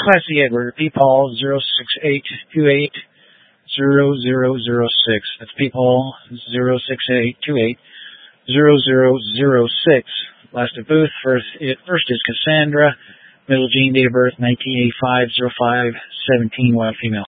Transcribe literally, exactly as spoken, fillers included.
Class C Edward, P Paul zero six eight two eight zero zero zero six. That's P Paul zero six eight two eight zero zero zero six. Last of Booth. First, it, first is Cassandra. Middle Gene, date of birth nineteen eighty-five, oh five seventeen, wild female.